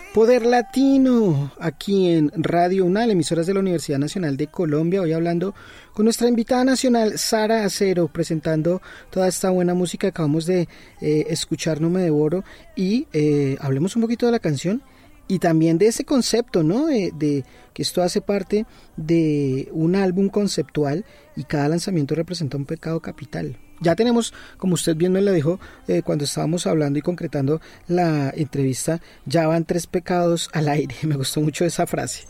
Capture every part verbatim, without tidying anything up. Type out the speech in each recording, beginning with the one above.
Poder Latino, aquí en Radio UNAL, emisoras de la Universidad Nacional de Colombia. Hoy hablando con nuestra invitada nacional, Sara Acero, presentando toda esta buena música. Acabamos de eh, escuchar No me devoro y eh, hablemos un poquito de la canción y también de ese concepto, ¿no? De, de que esto hace parte de un álbum conceptual y cada lanzamiento representa un pecado capital. Ya tenemos, como usted bien me lo dijo eh, cuando estábamos hablando y concretando la entrevista, ya van tres pecados al aire. Me gustó mucho esa frase.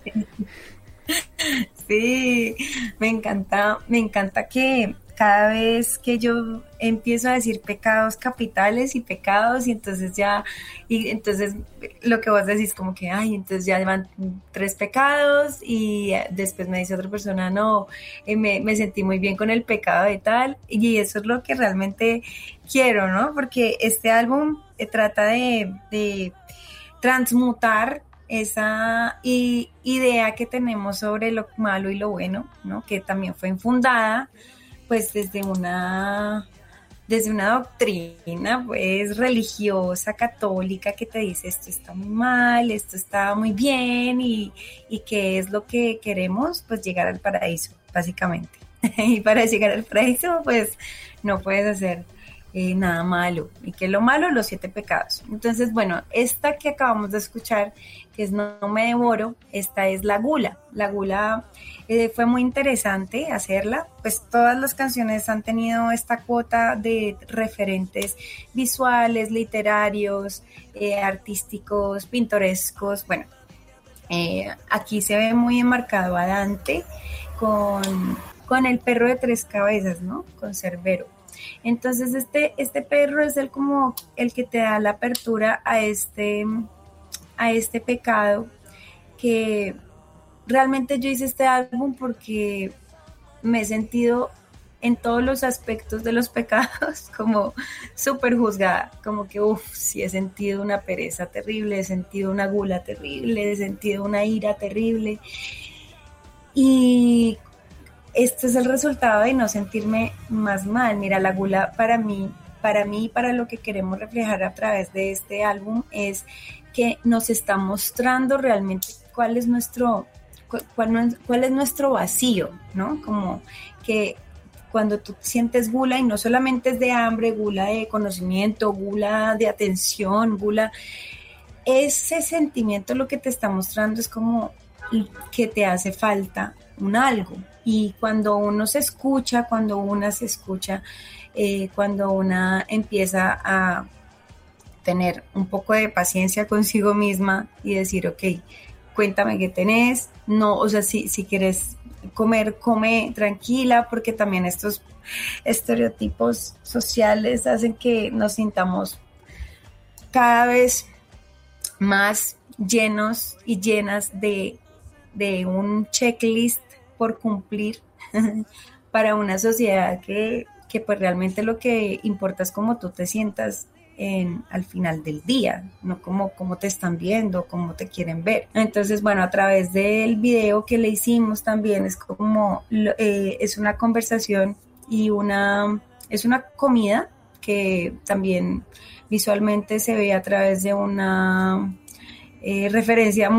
Sí, me encanta, me encanta que cada vez que yo empiezo a decir pecados capitales y pecados, y entonces ya, y entonces lo que vos decís como que, ay, entonces ya van tres pecados, y después me dice otra persona, no, eh, me, me sentí muy bien con el pecado de tal, y eso es lo que realmente quiero, ¿no? Porque este álbum eh, trata de, de transmutar esa i- idea que tenemos sobre lo malo y lo bueno, ¿no? Que también fue infundada pues desde una, desde una doctrina pues religiosa, católica, que te dice esto está muy mal, esto está muy bien, y, y qué es lo que queremos, pues llegar al paraíso, básicamente. Y para llegar al paraíso, pues no puedes hacer eh, nada malo. ¿Y qué es lo malo? Los siete pecados. Entonces, bueno, esta que acabamos de escuchar, que es No, no me devoro, esta es la gula. La gula eh, fue muy interesante hacerla, pues todas las canciones han tenido esta cuota de referentes visuales, literarios, eh, artísticos, pintorescos. Bueno, eh, aquí se ve muy enmarcado a Dante con, con el perro de tres cabezas, ¿no? Con Cerbero. Entonces este, este perro es el como el que te da la apertura a este, a este pecado, que realmente yo hice este álbum porque me he sentido en todos los aspectos de los pecados como súper juzgada, como que uff, sí he sentido una pereza terrible, he sentido una gula terrible, he sentido una ira terrible, y este es el resultado de no sentirme más mal. Mira, la gula para mí, para mí y para lo que queremos reflejar a través de este álbum es que nos está mostrando realmente cuál es nuestro, cuál, cuál es nuestro vacío, ¿no? Como que cuando tú sientes gula, y no solamente es de hambre, gula de conocimiento, gula de atención, gula, ese sentimiento lo que te está mostrando es como que te hace falta un algo. Y cuando uno se escucha, cuando una se escucha, eh, cuando una empieza a tener un poco de paciencia consigo misma y decir, ok, cuéntame qué tenés, no, o sea, si, si quieres comer, come tranquila, porque también estos estereotipos sociales hacen que nos sintamos cada vez más llenos y llenas de, de un checklist por cumplir para una sociedad que, que pues realmente lo que importa es cómo tú te sientas en, al final del día, no como cómo te están viendo, cómo te quieren ver. Entonces, bueno, a través del video que le hicimos también es como, eh, es una conversación y una, es una comida que también visualmente se ve a través de una eh, referencia